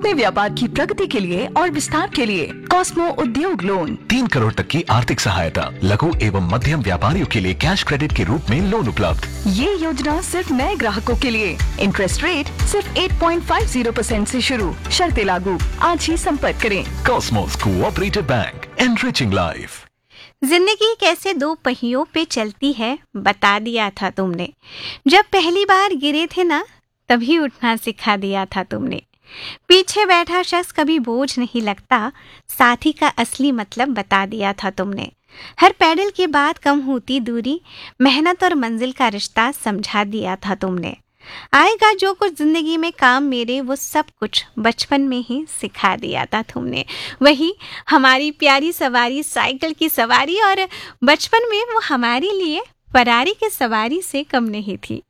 अपने व्यापार की प्रगति के लिए और विस्तार के लिए कॉस्मो उद्योग लोन। 3 करोड़ तक की आर्थिक सहायता, लघु एवं मध्यम व्यापारियों के लिए कैश क्रेडिट के रूप में लोन उपलब्ध। ये योजना सिर्फ नए ग्राहकों के लिए। इंटरेस्ट रेट सिर्फ 8.50% से शुरू, शर्तें लागू। आज ही संपर्क करें। Cosmos cooperative bank, enriching life. जिंदगी कैसे दो पहियों पे चलती है बता दिया था तुमने। जब पहली बार गिरे थे ना, तभी उठना सिखा दिया था तुमने। पीछे बैठा शख्स कभी बोझ नहीं लगता, साथी का असली मतलब बता दिया था तुमने। हर पैडल के बाद कम होती दूरी, मेहनत और मंजिल का रिश्ता समझा दिया था तुमने। आएगा जो कुछ जिंदगी में काम मेरे, वो सब कुछ बचपन में ही सिखा दिया था तुमने। वही हमारी प्यारी सवारी, साइकिल की सवारी, और बचपन में वो हमारे लिए फरारी की सवारी से कम नहीं थी।